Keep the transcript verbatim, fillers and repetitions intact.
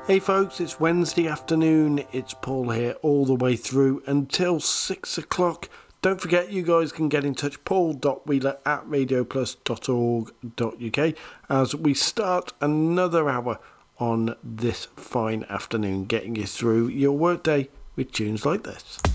Hey folks, it's Wednesday afternoon, it's Paul here all the way through until six o'clock. Don't forget you guys can get in touch, paul dot wheeler at radio plus dot org dot uk as we start another hour on this fine afternoon, getting you through your workday with tunes like this.